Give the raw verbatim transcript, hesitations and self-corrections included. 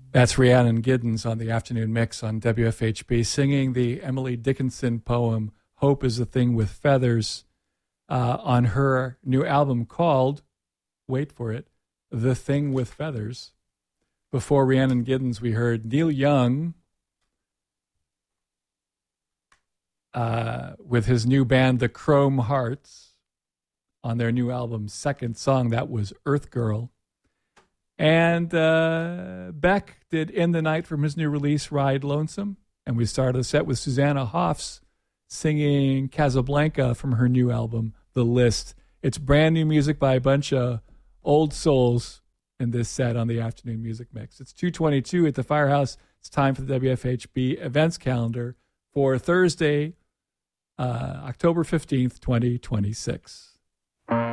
That's Rhiannon Giddens on the afternoon mix on W F H B singing the Emily Dickinson poem, Hope is a Thing with Feathers, uh, on her new album called, wait for it, The Thing with Feathers. Before Rhiannon Giddens, we heard Neil Young uh, with his new band, The Chrome Hearts, on their new album's second song. That was Earth Girl. And uh, Beck did In the Night from his new release, Ride Lonesome. And we started the set with Susanna Hoffs singing Casablanca from her new album, The List. It's brand new music by a bunch of old souls in this set on the afternoon music mix. It's two twenty-two at the Firehouse. It's time for the W F H B events calendar for Thursday, uh, October fifteenth, twenty twenty-six.